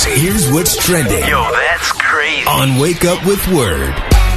Here's what's trending. Yo, that's crazy. On Wake Up with Word.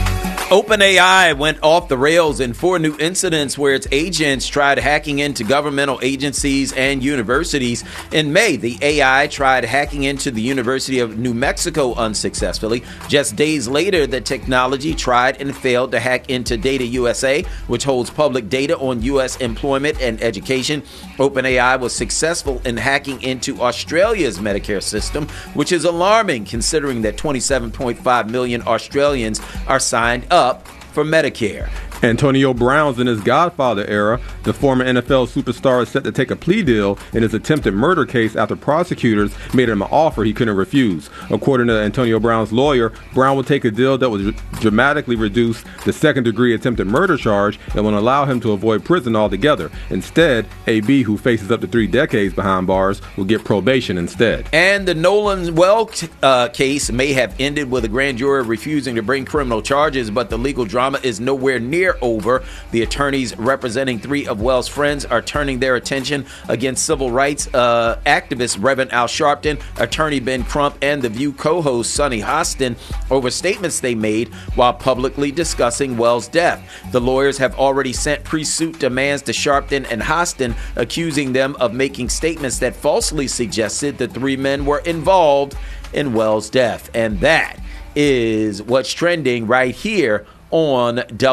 OpenAI went off the rails in 4 new incidents where its agents tried hacking into governmental agencies and universities. In May, the AI tried hacking into the University of New Mexico unsuccessfully. Just days later, the technology tried and failed to hack into Data USA, which holds public data on U.S. employment and education. OpenAI was successful in hacking into Australia's Medicare system, which is alarming considering that 27.5 million Australians are signed up for Medicare. Antonio Brown's in his Godfather era. The former NFL superstar is set to take a plea deal in his attempted murder case after prosecutors made him an offer he couldn't refuse. According to Antonio Brown's lawyer, Brown will take a deal that would dramatically reduce the second-degree attempted murder charge and will allow him to avoid prison altogether. Instead, AB, who faces up to 3 decades behind bars, will get probation instead. And the Nolan Wells case may have ended with a grand jury refusing to bring criminal charges, but the legal drama is nowhere near over. The attorneys representing 3 of Wells' friends are turning their attention against civil rights activist Reverend Al Sharpton, attorney Ben Crump, and The View co-host Sonny Hostin over statements they made while publicly discussing Wells' death. The lawyers have already sent pre-suit demands to Sharpton and Hostin, accusing them of making statements that falsely suggested the 3 men were involved in Wells' death. And that is what's trending right here on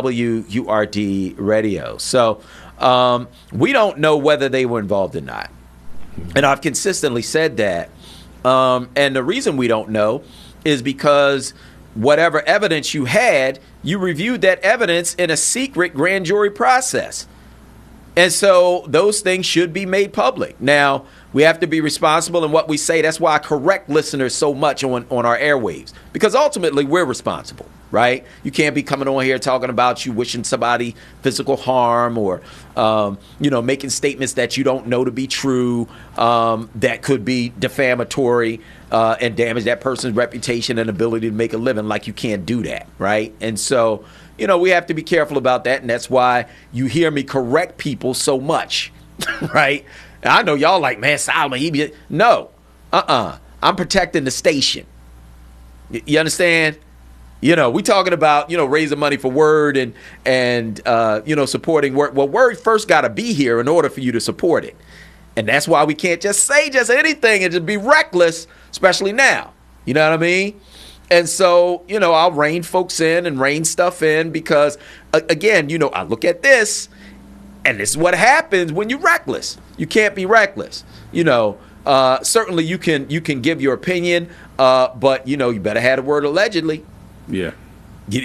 WURD radio. So we don't know whether they were involved or not. And I've consistently said that. And the reason we don't know is because whatever evidence you had, you reviewed that evidence in a secret grand jury process. And so those things should be made public. Now, we have to be responsible in what we say. That's why I correct listeners so much on our airwaves, because ultimately we're responsible, right? You can't be coming on here talking about you wishing somebody physical harm or, making statements that you don't know to be true, that could be defamatory and damage that person's reputation and ability to make a living. Like, you can't do that, right? And so, we have to be careful about that. And that's why you hear me correct people so much, right? And I know y'all like, man, Solomon, no, I'm protecting the station. You understand? We talking about, raising money for Word and supporting Word. Well, Word first got to be here in order for you to support it. And that's why we can't just say just anything and just be reckless, especially now. You know what I mean? And so, I'll rein folks in and rein stuff in because, again, I look at this, and this is what happens when you're reckless. You can't be reckless. Certainly you can give your opinion, but, you better have the word allegedly. Yeah.